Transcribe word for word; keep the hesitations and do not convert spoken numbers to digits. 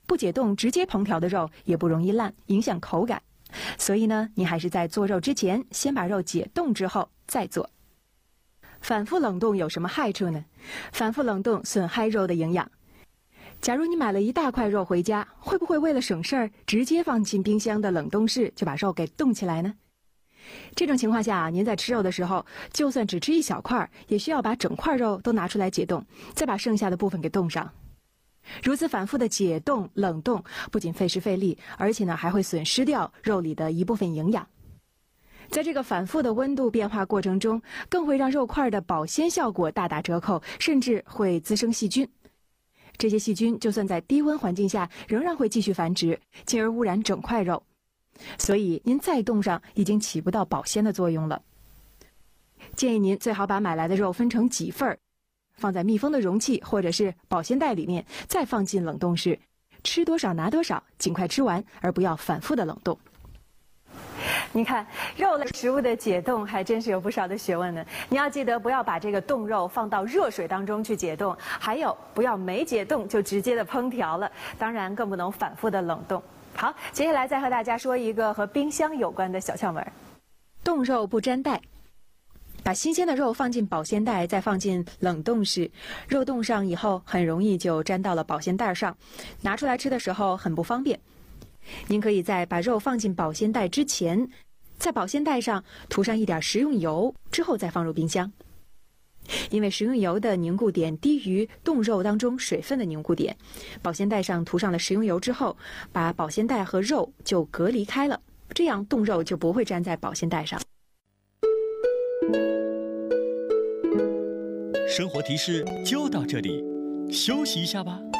不解冻直接烹调的肉也不容易烂，影响口感。所以呢，你还是在做肉之前，先把肉解冻之后再做。反复冷冻有什么害处呢？反复冷冻损害肉的营养。假如你买了一大块肉回家，会不会为了省事儿，直接放进冰箱的冷冻室就把肉给冻起来呢？这种情况下啊，您在吃肉的时候，就算只吃一小块，也需要把整块肉都拿出来解冻，再把剩下的部分给冻上。如此反复的解冻、冷冻，不仅费时费力，而且呢还会损失掉肉里的一部分营养。在这个反复的温度变化过程中，更会让肉块的保鲜效果大打折扣，甚至会滋生细菌。这些细菌就算在低温环境下，仍然会继续繁殖，进而污染整块肉。所以您再冻上，已经起不到保鲜的作用了。建议您最好把买来的肉分成几份儿，放在密封的容器或者是保鲜袋里面，再放进冷冻室，吃多少拿多少，尽快吃完，而不要反复的冷冻。你看，肉类食物的解冻还真是有不少的学问呢。你要记得不要把这个冻肉放到热水当中去解冻，还有不要没解冻就直接的烹调了，当然更不能反复的冷冻。好，接下来再和大家说一个和冰箱有关的小窍门。冻肉不粘袋。把新鲜的肉放进保鲜袋，再放进冷冻室，肉冻上以后很容易就粘到了保鲜袋上，拿出来吃的时候很不方便。您可以在把肉放进保鲜袋之前，在保鲜袋上涂上一点食用油，之后再放入冰箱。因为食用油的凝固点低于冻肉当中水分的凝固点，保鲜袋上涂上了食用油之后，把保鲜袋和肉就隔离开了，这样冻肉就不会粘在保鲜袋上。 生活提示就到这里，休息一下吧。